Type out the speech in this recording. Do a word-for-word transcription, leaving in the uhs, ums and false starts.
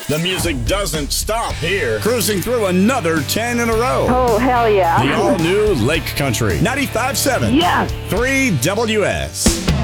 The music doesn't stop here. Cruising through another ten in a row. Oh, hell yeah. The all-new Lake Country ninety-five point seven. Yes. three W S.